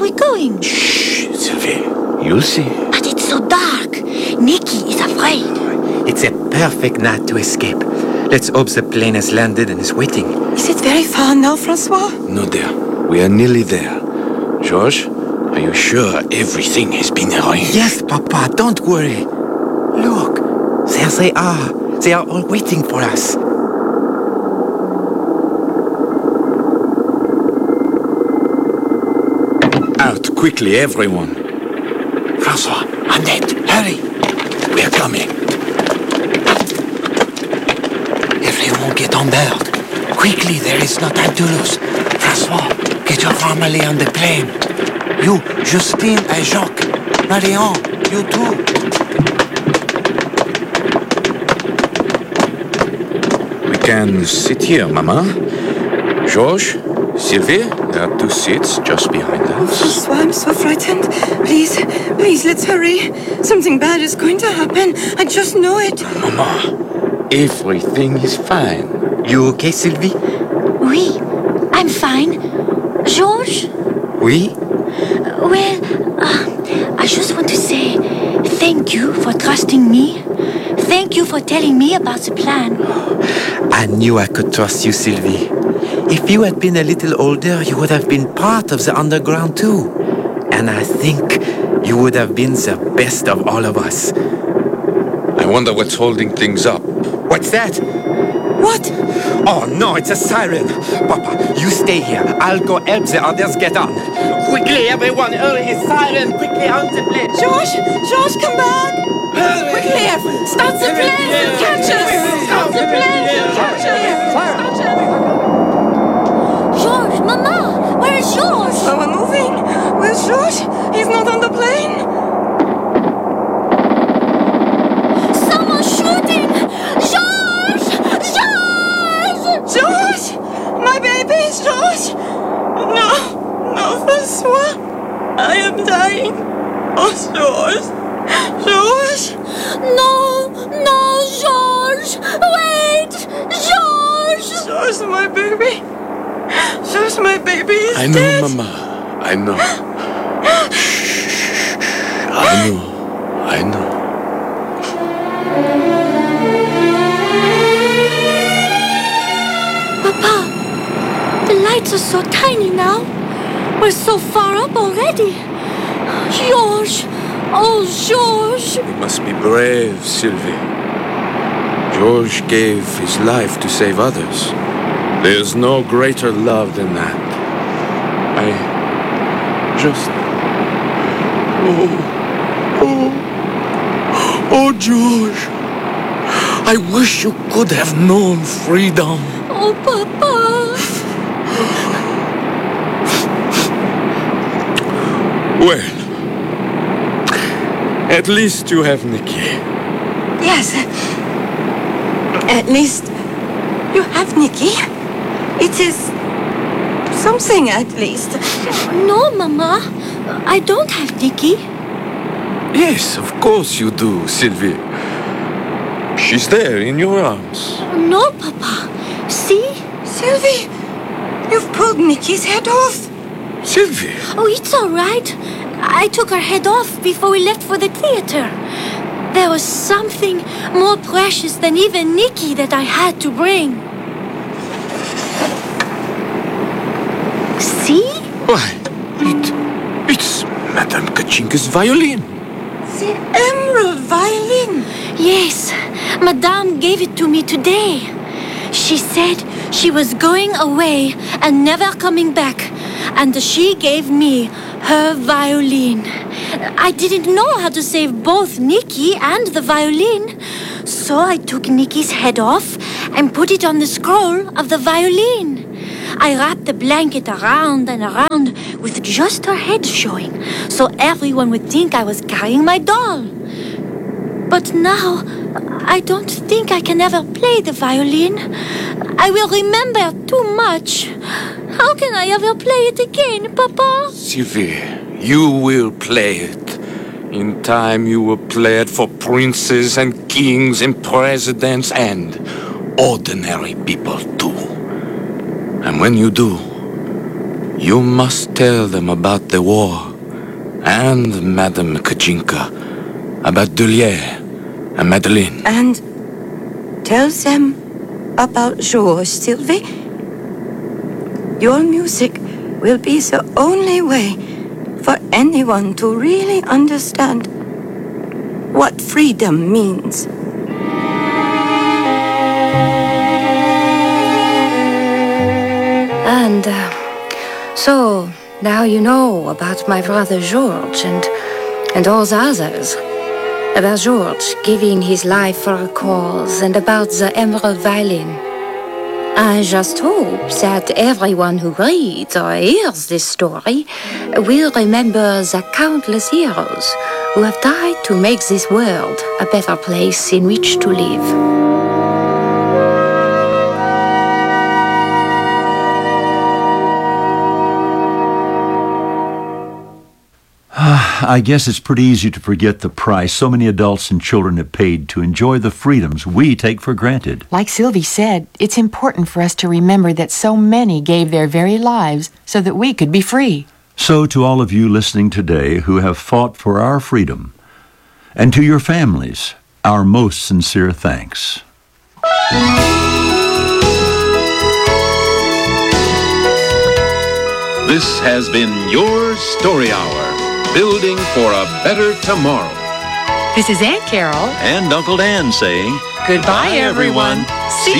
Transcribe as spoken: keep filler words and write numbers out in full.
we going? Shh, Sylvie. You'll see. But it's so dark. Nicky is afraid. It's a perfect night to escape. Let's hope the plane has landed and is waiting. Is it very far now, Francois? No, dear. We are nearly there. George, are you sure everything has been arranged? Yes, Papa, don't worry. Look, there they are. They are all waiting for us. Out quickly, everyone. Francois, Annette, hurry. We are coming. Everyone get on board. Quickly, there is no time to lose. Francois, get your family on the plane. You, Justine and Jacques. Marion, you too. We can sit here, Mama. Georges, Sylvie, there are two seats just behind us. Francois, I'm so frightened. Please, please, let's hurry. Something bad is going to happen. I just know it. Mama, everything is fine. You okay, Sylvie? Oui, I'm fine. Georges? Oui? Well, uh, I just want to say thank you for trusting me. Thank you for telling me about the plan. I knew I could trust you, Sylvie. If you had been a little older, you would have been part of the underground too. And I think you would have been the best of all of us. I wonder what's holding things up. What's that? What? Oh, no, it's a siren. Papa, you stay here. I'll go help the others get on. Quickly, everyone, hurry, siren, quickly on the plane. George, George, come back. Hurry. Quickly, start the plane, they'll catch us. Start the plane, they'll catch us. Start it. Georges, Mama, where is Georges? So we're moving. Where's George? He's not on the plane. Someone's shooting! Georges! Georges! George! My baby, George! No, no, Francois. I am dying. Oh, George. George! No, no, Georges! Wait! Georges! George, my baby. George, my baby is I know, dead. Mama. I know. Shh. I know. I know. Papa, the lights are so tiny now. We're so far up already. Georges! Oh, Georges! We must be brave, Sylvie. George gave his life to save others. There's no greater love than that. I just... Oh, oh, oh, George. I wish you could have known freedom. Oh, Papa! Well, at least you have Nicky. Yes. At least you have Nicky. It is something, at least. No, Mama. I don't have Nicky. Yes, of course you do, Sylvie. She's there in your arms. No, Papa. See? Sylvie, you've pulled Nicky's head off. Sylvie. Oh, it's all right. I took her head off before we left for the theater. There was something more precious than even Nicky that I had to bring. See? Why, it, it's Madame Kachinka's violin. The emerald violin. Yes, Madame gave it to me today. She said she was going away and never coming back, and she gave me her violin. I didn't know how to save both Nicky and the violin, so I took Nicky's head off and put it on the scroll of the violin. I wrapped the blanket around and around with just her head showing, so everyone would think I was carrying my doll. But now, I don't think I can ever play the violin. I will remember too much. How can I ever play it again, Papa? Sylvie, you will play it. In time you will play it for princes and kings and presidents and ordinary people too. And when you do, You must tell them about the war, and Madame Kachinka, about Dulier and Madeleine. And tell them about Georges, Sylvie. Your music will be the only way for anyone to really understand what freedom means. And uh, so now you know about my brother Georges and, and all the others. About Georges giving his life for a cause, and about the emerald violin. I just hope that everyone who reads or hears this story will remember the countless heroes who have died to make this world a better place in which to live. I guess it's pretty easy to forget the price so many adults and children have paid to enjoy the freedoms we take for granted. Like Sylvie said, it's important for us to remember that so many gave their very lives so that we could be free. So to all of you listening today who have fought for our freedom, and to your families, our most sincere thanks. This has been your Story Hour. Building for a better tomorrow. This is Aunt Carol And Uncle Dan saying, Goodbye, everyone. See